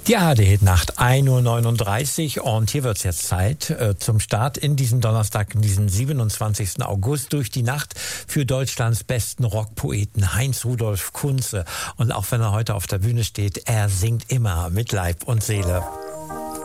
Die ARD-Nacht 1:39 Uhr und hier wird's jetzt Zeit zum Start in diesen Donnerstag, in diesen 27. August durch die Nacht für Deutschlands besten Rockpoeten Heinz Rudolf Kunze. Und auch wenn er heute auf der Bühne steht, er singt immer mit Leib und Seele.